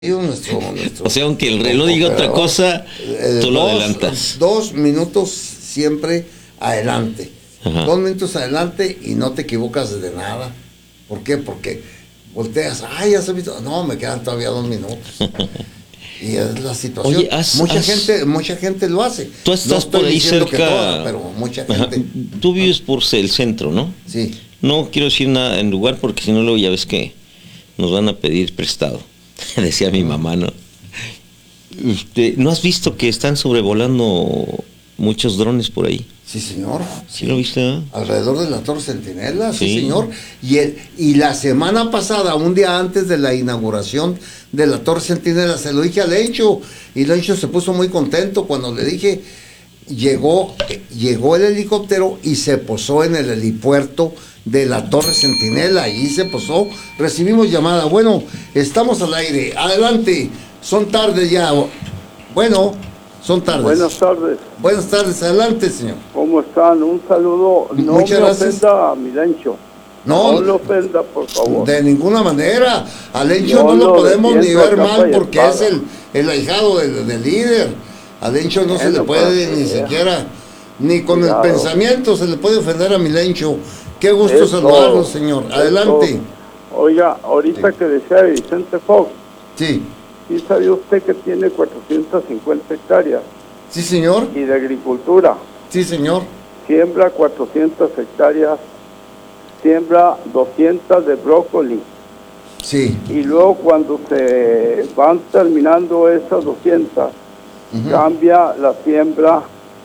O sea, aunque el reloj diga otra cosa, tú lo adelantas. 2 minutos siempre adelante. Ajá. 2 minutos adelante y no te equivocas de nada. ¿Por qué? Porque volteas, ya se ha visto. No, me quedan todavía 2 minutos. Y es la situación. Oye, mucha gente lo hace. Tú estás por ahí cerca. Toda, pero mucha gente. Ajá. Tú vives por el centro, ¿no? Sí. No quiero decir nada en lugar porque si no luego ya ves que nos van a pedir prestado. Decía mi mamá, ¿no? ¿No has visto que están sobrevolando muchos drones por ahí? Sí, señor. ¿Sí lo viste? Alrededor de la Torre Centinela, sí, Sí. señor. Y la semana pasada, un día antes de la inauguración de la Torre Centinela, se lo dije a Lencho, y Lencho se puso muy contento cuando le dije, llegó el helicóptero y se posó en el helipuerto de la Torre Centinela, y se posó, recibimos llamada, bueno, estamos al aire, adelante, son tardes ya, bueno, son tardes. Buenas tardes. Buenas tardes, adelante, señor. ¿Cómo están? Un saludo. No Muchas me gracias. ofenda a mi Lencho. No, le ofenda, por favor. de ninguna manera. Al Lencho Yo no lo lo podemos ni defiendo ver a capa mal y porque espada. es el ahijado del líder. Al Lencho no se le Bueno, puede pues, ni siquiera, ni con cuidado. el pensamiento se le puede ofender a mi Lencho. Qué gusto Eso, saludarlo, señor. Adelante. eso. Oiga, ahorita que decía Vicente Fox, Sí, ¿sí sabía usted que tiene 450 hectáreas? sí, señor. Y de agricultura, Sí, señor. siembra 400 hectáreas, siembra 200 de brócoli. Sí. Y luego cuando se van terminando esas 200, cambia la siembra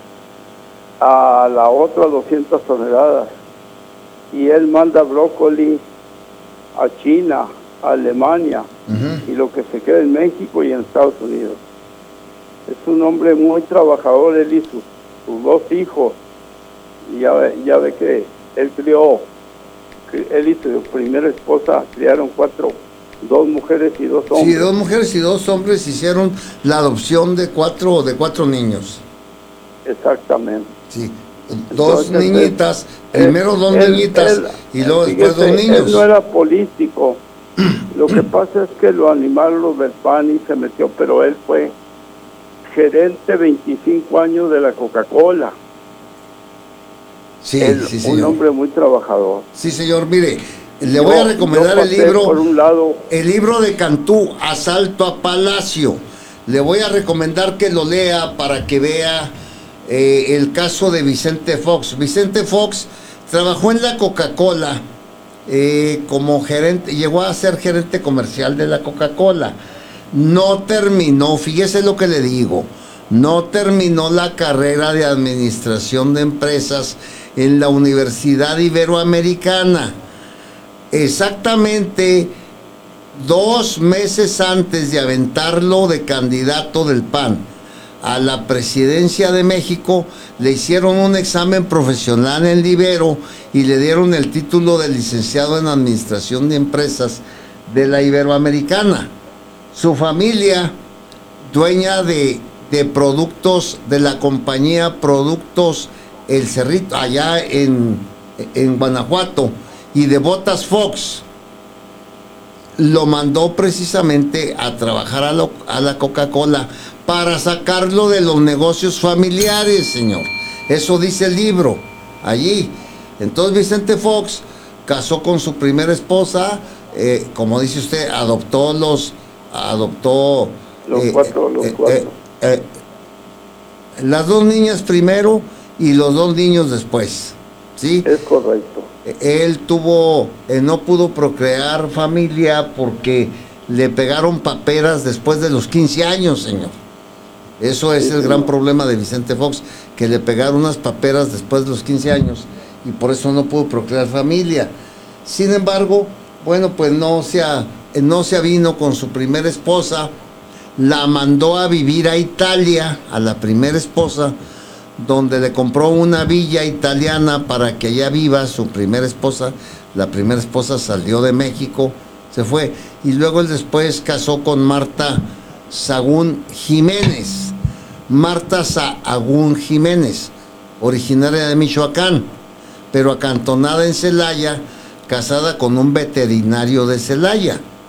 a la otra 200 toneladas. Y él manda brócoli a China, a Alemania, y lo que se queda en México y en Estados Unidos. Es un hombre muy trabajador, él y sus 2 hijos. Y ya ve que él crió, él y su primera esposa criaron 2 mujeres y 2 hombres. Sí, 2 mujeres y 2 hombres hicieron la adopción de 4 niños. Exactamente. Sí. 2 Entonces, niñitas, primero 2 niñitas y luego después 2 niños. Él no era político. Lo que pasa es que lo animaron los del PAN y se metió, pero él fue gerente 25 años de la Coca-Cola. Sí, sí, Un señor. hombre muy trabajador. Sí, señor. Mire, le voy a recomendar el libro, por un lado, el libro de Cantú, Asalto a Palacio. Le voy a recomendar que lo lea para que vea el caso de Vicente Fox. Vicente Fox trabajó en la Coca-Cola como gerente, llegó a ser gerente comercial de la Coca-Cola. No terminó, fíjese lo que le digo, no terminó la carrera de administración de empresas en la Universidad Iberoamericana. Exactamente 2 meses antes de aventarlo de candidato del PAN a la presidencia de México, le hicieron un examen profesional en Ibero y le dieron el título de licenciado en Administración de Empresas de la Iberoamericana. Su familia, dueña de productos, de la compañía Productos El Cerrito, allá en Guanajuato, y de Botas Fox, lo mandó precisamente a trabajar a la Coca-Cola para sacarlo de los negocios familiares, señor. Eso dice el libro, allí. Entonces Vicente Fox casó con su primera esposa, como dice usted, adoptó los 4. las 2 niñas primero y los 2 niños después, ¿sí? Es correcto. Él no pudo procrear familia porque le pegaron paperas después de los 15 años, señor. Eso es el gran problema de Vicente Fox, que le pegaron unas paperas después de los 15 años y por eso no pudo procrear familia. Sin embargo, bueno, pues no se avino con su primera esposa, la mandó a vivir a Italia, a la primera esposa, donde le compró una villa italiana para que allá viva su primera esposa. La primera esposa salió de México, se fue, y luego él después casó con Marta Sahagún Jiménez. Marta Sahagún Jiménez, originaria de Michoacán, pero acantonada en Celaya, casada con un veterinario de Celaya.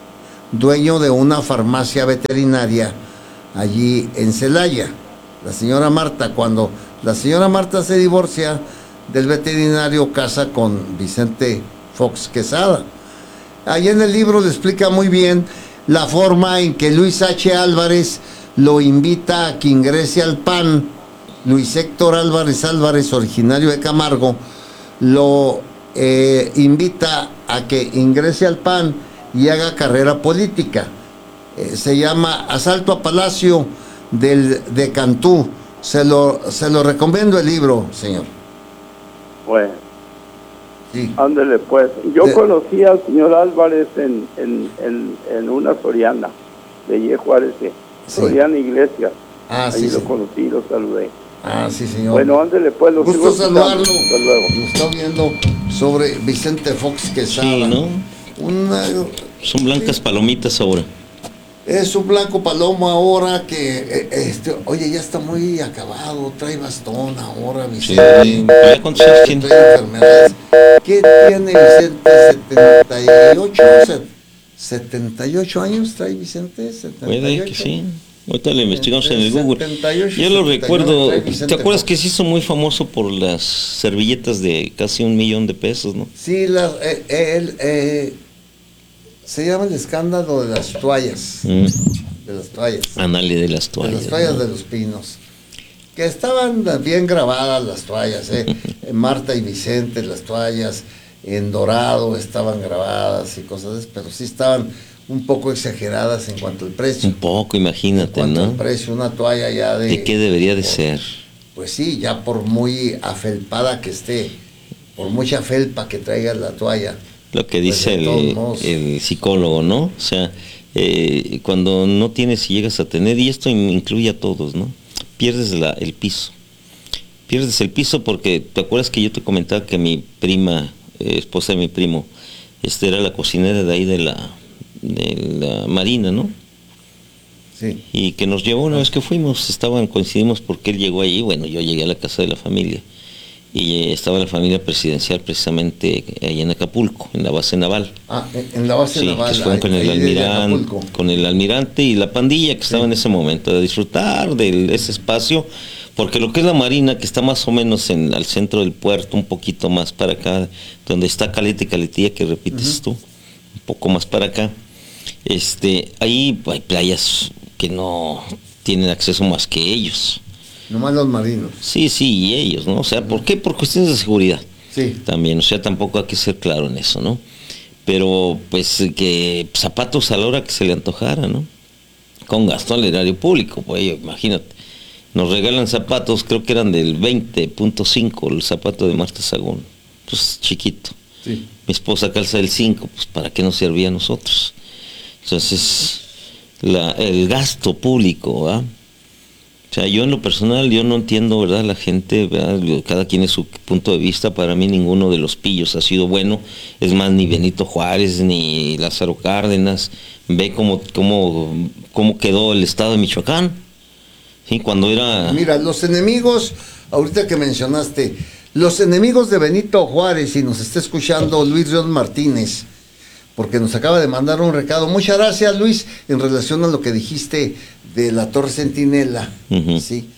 dueño de una farmacia veterinaria allí en Celaya. La señora Marta, cuando la señora Marta se divorcia del veterinario, casa con Vicente Fox Quesada. Allí en el libro le explica muy bien la forma en que Luis H. Álvarez lo invita a que ingrese al PAN. Luis Héctor Álvarez Álvarez, originario de Camargo, lo invita a que ingrese al PAN y haga carrera política. Se llama Asalto a Palacio de Cantú. Se lo recomiendo el libro, señor. Bueno, sí. Ándele pues. Yo conocí al señor Álvarez en una Soriana de Ye Juárez, Soriana Iglesias. Ahí lo conocí, lo saludé. Sí, señor. Bueno, ándele pues. Gusto saludarlo. Hasta luego. Lo está viendo sobre Vicente Fox Quesada. Sí, ¿no? Son blancas palomitas ahora. Es un blanco palomo ahora que, oye, ya está muy acabado, trae bastón ahora, Vicente. Sí, ¿ya cuántos años tiene? Trae enfermedades. ¿Qué tiene Vicente? 78 años trae Vicente, 78. Puede que sí. Ahorita lo investigamos en el Google. 78, Yo lo recuerdo. ¿Te acuerdas Fox que se hizo muy famoso por las servilletas de casi $1,000,000, no? Sí, se llama el escándalo de las toallas. De las toallas. Ándale, de las toallas. De las toallas, ¿no? de Los Pinos. Que estaban bien grabadas las toallas, Marta y Vicente, las toallas, en dorado estaban grabadas y cosas así, pero sí estaban un poco exageradas en cuanto al precio. Un poco, imagínate, en cuanto ¿no? al precio, una toalla ya ¿De qué debería de ser? Pues sí, ya por muy afelpada que esté, por mucha felpa que traiga la toalla. Lo que pues dice el psicólogo, ¿no? O sea, cuando no tienes y llegas a tener, y esto incluye a todos, ¿no? Pierdes el piso. Pierdes el piso porque, ¿te acuerdas que yo te comentaba que mi prima, esposa de mi primo, era la cocinera de ahí de la Marina, ¿no? Sí. Y que nos llevó una vez que fuimos, coincidimos porque él llegó allí, bueno, yo llegué a la casa de la familia. Y estaba la familia presidencial precisamente ahí en Acapulco, en la base naval. En la base naval. Sí, que fueron con el almirante y la pandilla que estaba en ese momento, de disfrutar de ese espacio, porque lo que es la Marina, que está más o menos al centro del puerto, un poquito más para acá, donde está Caleta y Caletilla, que repites tú, un poco más para acá, ahí hay playas que no tienen acceso más que ellos. Nomás los marinos. Sí, y ellos, ¿no? O sea, ¿por qué? Por cuestiones de seguridad. Sí. También, o sea, tampoco hay que ser claro en eso, ¿no? Pero, pues, que zapatos a la hora que se le antojara, ¿no? Con gasto al erario público, pues, imagínate. Nos regalan zapatos, creo que eran del 20.5, el zapato de Marta Sagún. Pues, chiquito. Sí. Mi esposa calza el 5, pues, ¿para qué nos servía a nosotros? Entonces, el gasto público, ¿ah? O sea, yo en lo personal, yo no entiendo, ¿verdad? La gente, ¿verdad? Cada quien es su punto de vista. Para mí ninguno de los pillos ha sido bueno. Es más, ni Benito Juárez, ni Lázaro Cárdenas. Ve cómo quedó el estado de Michoacán. Sí, cuando era... Mira, los enemigos, ahorita que mencionaste, los enemigos de Benito Juárez, y nos está escuchando Luis Rion Martínez, porque nos acaba de mandar un recado. Muchas gracias, Luis, en relación a lo que dijiste de la Torre Centinela. ¿Sí?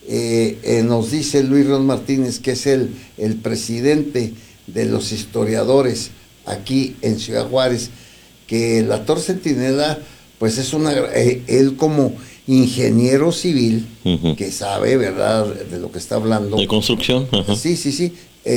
Nos dice Luis Rion Martínez, que es el presidente de los historiadores aquí en Ciudad Juárez, que la Torre Centinela, pues es él como ingeniero civil, que sabe, ¿verdad?, de lo que está hablando. De construcción. Sí.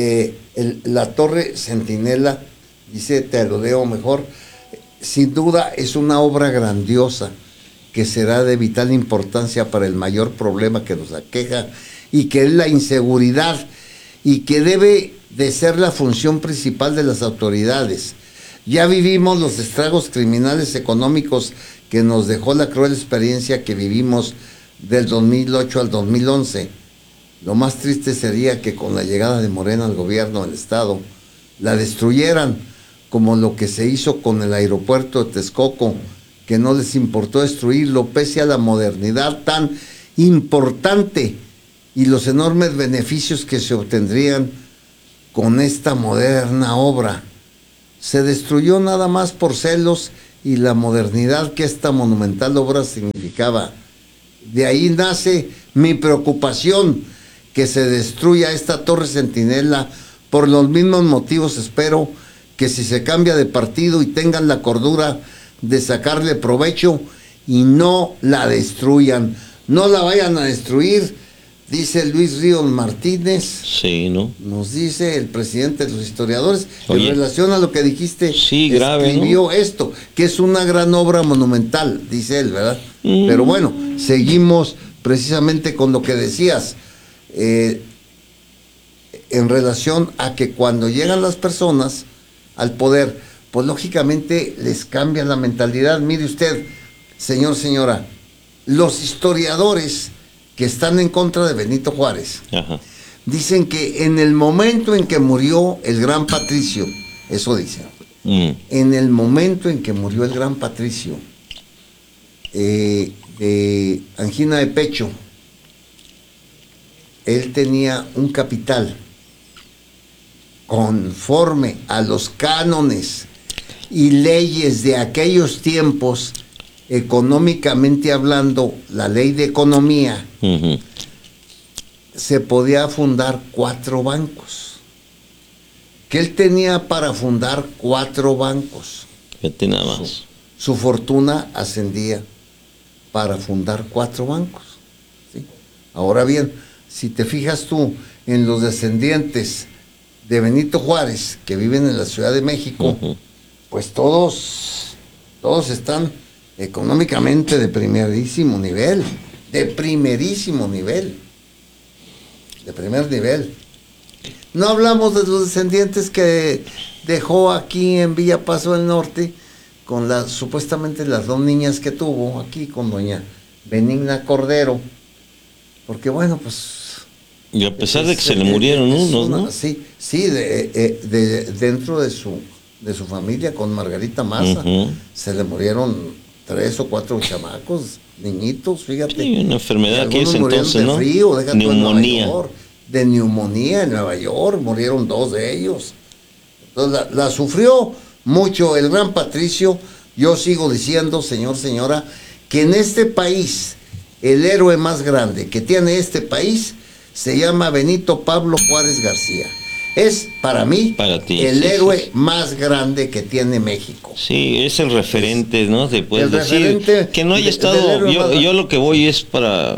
La Torre Centinela, dice, te lo leo mejor, sin duda es una obra grandiosa que será de vital importancia para el mayor problema que nos aqueja, y que es la inseguridad, y que debe de ser la función principal de las autoridades. Ya vivimos los estragos criminales económicos que nos dejó la cruel experiencia que vivimos del 2008 al 2011. Lo más triste sería que con la llegada de Morena al gobierno del estado, la destruyeran, como lo que se hizo con el aeropuerto de Texcoco, que no les importó destruirlo pese a la modernidad tan importante y los enormes beneficios que se obtendrían con esta moderna obra. Se destruyó nada más por celos y la modernidad que esta monumental obra significaba. De ahí nace mi preocupación que se destruya esta torre centinela. Por los mismos motivos espero que si se cambia de partido y tengan la cordura de sacarle provecho y no la destruyan. No la vayan a destruir, dice Luis Ríos Martínez. Sí, ¿no? Nos dice el presidente de los historiadores. Oye, en relación a lo que dijiste, sí, grave, escribió, ¿no? Esto, que es una gran obra monumental, dice él, ¿verdad? Pero bueno, seguimos precisamente con lo que decías, en relación a que cuando llegan las personas al poder, pues lógicamente les cambia la mentalidad. Mire usted, señor, señora, los historiadores que están en contra de Benito Juárez, ajá, dicen que en el momento en que murió el gran Patricio, eso dicen, en el momento en que murió el gran Patricio, de angina de pecho, él tenía un capital conforme a los cánones y leyes de aquellos tiempos, económicamente hablando, la ley de economía, se podía fundar 4 bancos. Que él tenía para fundar 4 bancos. Fíjate nada más. Su fortuna ascendía para fundar 4 bancos. ¿Sí? Ahora bien, si te fijas tú en los descendientes de Benito Juárez que viven en la Ciudad de México, pues todos están económicamente de primerísimo nivel, de primer nivel. No hablamos de los descendientes que dejó aquí en Villa Paso del Norte, con supuestamente las 2 niñas que tuvo aquí con doña Benigna Cordero, porque bueno, pues... Y a pesar de que se le murieron unos, ¿no? Sí, dentro de su familia, con Margarita Maza, se le murieron 3 o 4 chamacos, niñitos, fíjate. Sí, una enfermedad que es entonces, de ¿no? Frío, neumonía. De neumonía en Nueva York, murieron 2 de ellos. Entonces la sufrió mucho el gran Patricio. Yo sigo diciendo, señor, señora, que en este país, el héroe más grande que tiene este país se llama Benito Pablo Juárez García. Es, para mí, el héroe más grande que tiene México. Sí, es el referente, ¿no? Se puede decir que no haya estado... Yo lo que voy es para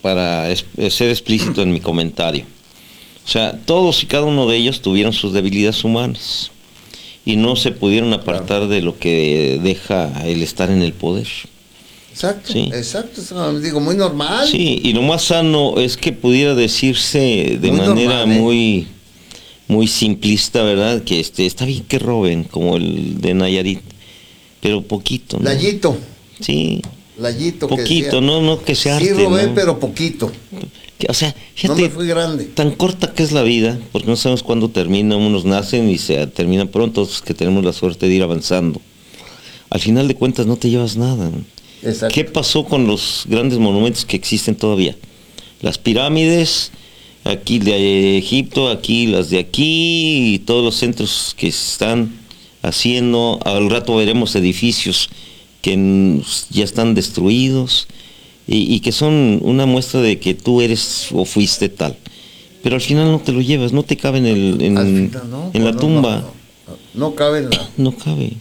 ser explícito en mi comentario. O sea, todos y cada uno de ellos tuvieron sus debilidades humanas y no se pudieron apartar de lo que deja el estar en el poder. Exacto, sí. Exacto, digo, muy normal. Sí, y lo más sano es que pudiera decirse de manera muy simplista, ¿verdad? Que está bien que roben, como el de Nayarit, pero poquito, ¿no? Layito. Sí. Layito. Poquito, no que sea arte, sí robé, ¿no? Pero poquito. O sea, fíjate, no me fui grande. Tan corta que es la vida, porque no sabemos cuándo termina, unos nacen y se terminan pronto, otros que tenemos la suerte de ir avanzando. Al final de cuentas no te llevas nada, ¿no? Exacto. ¿Qué pasó con los grandes monumentos que existen todavía? Las pirámides, aquí de Egipto, aquí las de aquí, y todos los centros que se están haciendo. Al rato veremos edificios que ya están destruidos y que son una muestra de que tú eres o fuiste tal. Pero al final no te lo llevas, no te cabe en la tumba. No cabe en la... No cabe.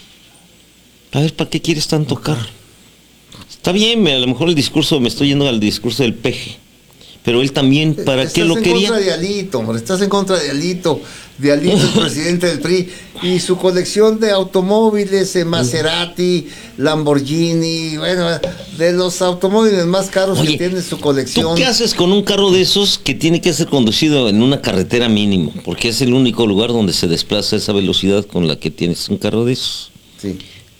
A ver, ¿para qué quieres tanto carro? Está bien, a lo mejor el discurso, me estoy yendo al discurso del Peje, pero él también, ¿para qué lo quería? Estás en contra de Alito, hombre, estás en contra de Alito. De Alito, el presidente del PRI, y su colección de automóviles, Maserati, Lamborghini, bueno, de los automóviles más caros. Oye, que tiene su colección. ¿Tú qué haces con un carro de esos que tiene que ser conducido en una carretera mínimo? Porque es el único lugar donde se desplaza esa velocidad con la que tienes un carro de esos. Sí.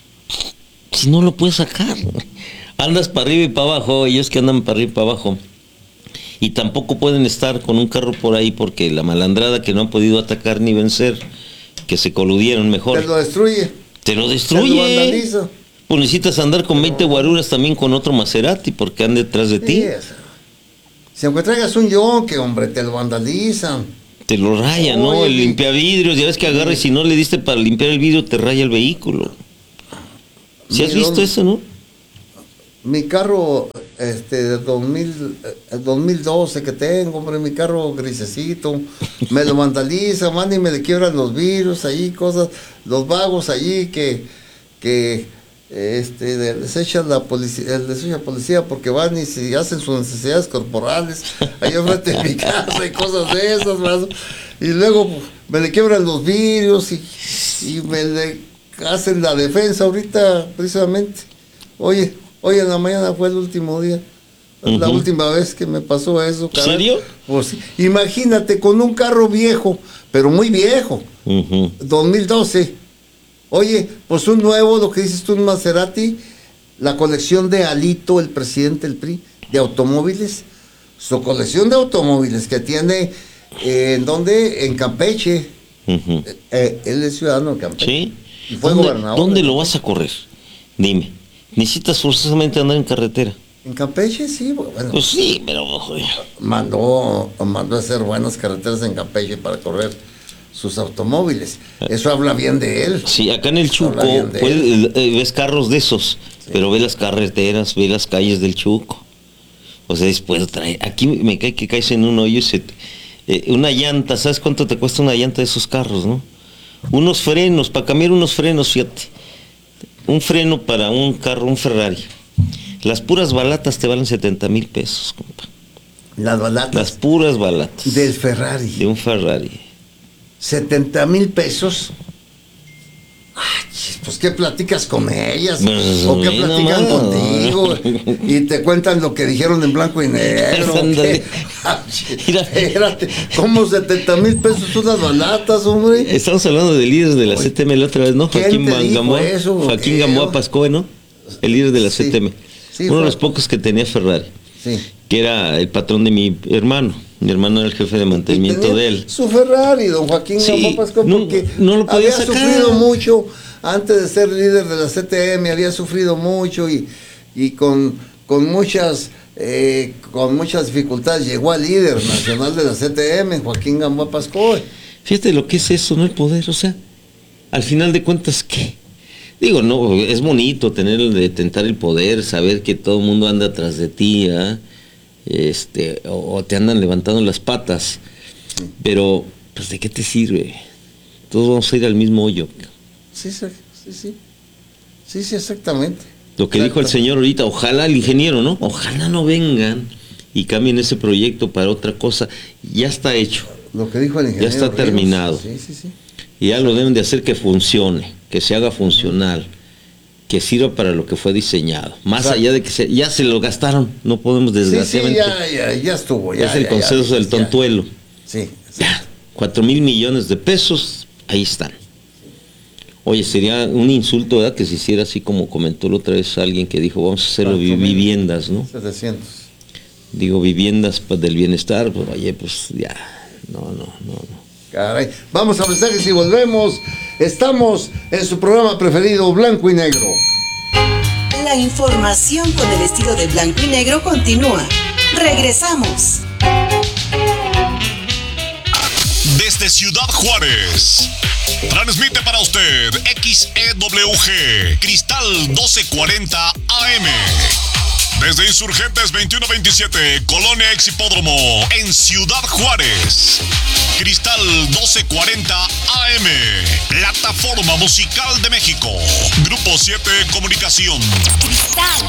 Si no lo puedes sacar, andas para arriba y para abajo, ellos que andan para arriba y para abajo. Y tampoco pueden estar con un carro por ahí porque la malandrada que no han podido atacar ni vencer, que se coludieron mejor. Te lo destruye. Te lo destruye. Te lo vandaliza. Pues necesitas andar con 20 guaruras también con otro Maserati porque ande detrás de ti. Si aunque traigas un yonque, hombre, te lo vandalizan. Te lo raya, ¿no? El limpiavidrios, ya ves que agarra y si no le diste para limpiar el vidrio te raya el vehículo. ¿Sí has visto eso, no? Mi carro, de 2012 que tengo, hombre, mi carro grisecito, me lo vandalizan, man, y me le quiebran los vidrios ahí, cosas, los vagos allí que les echa la policía porque van y se hacen sus necesidades corporales ahí enfrente de mi casa y cosas de esas, man. Y luego me le quiebran los vidrios y me le hacen la defensa ahorita precisamente. Hoy en la mañana fue el último día, la última vez que me pasó eso. ¿En serio? Pues, imagínate, con un carro viejo, pero muy viejo, 2012. Oye, pues un nuevo, lo que dices tú, un Maserati, la colección de Alito, el presidente del PRI, de automóviles, su colección de automóviles que tiene, ¿en dónde? En Campeche. Él es ciudadano de Campeche. Sí. Y fue gobernador. ¿Dónde lo vas a correr? Dime. Necesitas forzosamente andar en carretera. En Campeche, sí, bueno. Pues sí, pero... Joder. Mandó a hacer buenas carreteras en Campeche para correr sus automóviles. Eso habla bien de él. Sí, acá en el Chuco ves carros de esos, sí. Pero ves las carreteras, ves las calles del Chuco. O sea, después trae... Aquí me cae que caes en un hoyo una llanta, ¿sabes cuánto te cuesta una llanta de esos carros, no? Unos frenos, para cambiar unos frenos, fíjate. Un freno para un carro, un Ferrari. Las puras balatas te valen 70,000 pesos, compa. Las balatas. Las puras balatas. Del Ferrari. De un Ferrari. 70,000 pesos. Ay, pues ¿qué platicas con ellas? Pues, ¿O qué platican contigo? Y te cuentan lo que dijeron en blanco y negro. Espérate, ¿cómo 70,000 pesos unas balatas, hombre? Estamos hablando del líder de la CTM la otra vez, ¿no? Joaquín Gamboa Pascoe, ¿no? El líder de la CTM. Sí, uno de los pocos que tenía Ferrari. Sí. Que era el patrón de mi hermano. Mi hermano era el jefe de mantenimiento de él. Su Ferrari, don Joaquín Gamboa Pascoe, porque no lo podía había sacar. Sufrido mucho antes de ser líder de la CTM, había sufrido mucho y con muchas dificultades llegó al líder nacional de la CTM, Joaquín Gamboa Pascoe. Fíjate lo que es eso, ¿no? El poder, o sea, al final de cuentas, ¿qué? Digo, no, es bonito tentar el poder, saber que todo el mundo anda atrás de ti, ¿eh? O te andan levantando las patas, pero pues ¿de qué te sirve? Todos vamos a ir al mismo hoyo. Sí, exactamente. Lo que dijo el señor ahorita, ojalá el ingeniero, ¿no? Ojalá no vengan y cambien ese proyecto para otra cosa. Ya está hecho. Lo que dijo el ingeniero. Ya está terminado. Sí. Y ya lo deben de hacer que funcione, que se haga funcional, que sirva para lo que fue diseñado. Más allá de que ya se lo gastaron, no podemos desgraciadamente. Ya estuvo. Es el consenso del tontuelo. Sí. Ya, 4,000 millones de pesos, ahí están. Oye, sería un insulto, ¿verdad? Que se hiciera así como comentó la otra vez alguien que dijo, vamos a hacerlo viviendas, ¿no? 700. Digo, viviendas del bienestar, pues oye, pues ya, no. Caray, vamos a mensajes y volvemos. Estamos en su programa preferido, Blanco y Negro. La información con el estilo de Blanco y Negro continúa. Regresamos. Desde Ciudad Juárez, transmite para usted XEWG Cristal 1240 AM. Desde Insurgentes 2127, Colonia Ex Hipódromo, en Ciudad Juárez. Cristal 1240 AM, plataforma musical de México. Grupo 7 Comunicación. Cristal.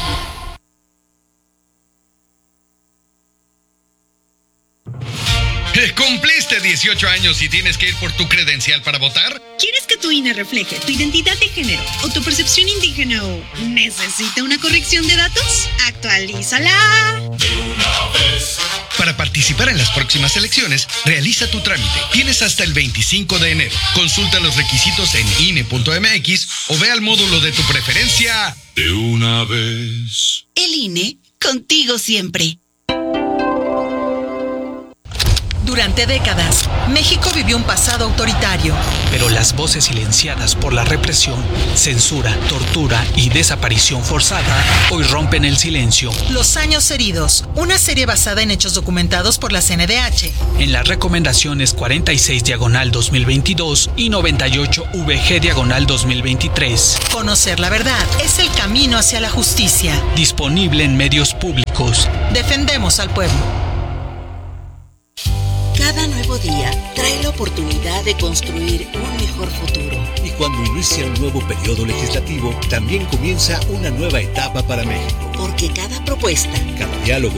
¿Cumpliste 18 años y tienes que ir por tu credencial para votar? ¿Quieres que tu INE refleje tu identidad de género o tu percepción indígena o necesita una corrección de datos? ¡Actualízala! Para participar en las próximas elecciones, realiza tu trámite. Tienes hasta el 25 de enero. Consulta los requisitos en INE.mx o ve al módulo de tu preferencia de una vez. El INE, contigo siempre. Durante décadas, México vivió un pasado autoritario. Pero las voces silenciadas por la represión, censura, tortura y desaparición forzada hoy rompen el silencio. Los años heridos, una serie basada en hechos documentados por la CNDH. En las recomendaciones 46/2022 y 98/VG/2023. Conocer la verdad es el camino hacia la justicia. Disponible en medios públicos. Defendemos al pueblo. Cada nuevo día trae la oportunidad de construir un mejor futuro. Y cuando inicia un nuevo periodo legislativo, también comienza una nueva etapa para México. Porque cada propuesta, cada diálogo,